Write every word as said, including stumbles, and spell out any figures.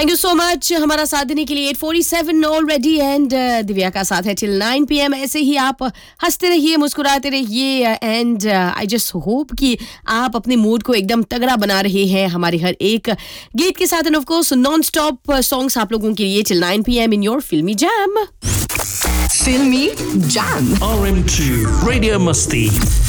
Thank you so much हमारा साथ देने के लिए. Eight forty seven already and Divya का साथ है टिल नाइन पी एम. ऐसे ही आप हंसते रहिए, मुस्कुराते रहिए एंड आई जस्ट होप कि आप अपने मूड को एकदम तगड़ा बना रहे हैं हमारे हर एक गीत के साथ. End of course non stop songs आप लोगों के लिए till nine P M in your फिल्मी जैम. फिल्मी jam. R M two Radio Musti.